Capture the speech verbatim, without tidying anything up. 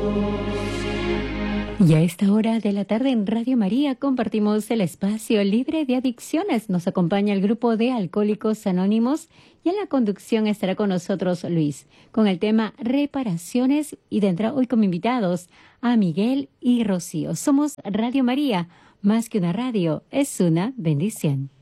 Y a esta hora de la tarde en Radio María compartimos el espacio libre de adicciones. Nos acompaña el grupo de Alcohólicos Anónimos y en la conducción estará con nosotros Luis con el tema reparaciones y tendrá hoy como invitados a Miguel y Rocío. Somos Radio María, más que una radio, es una bendición.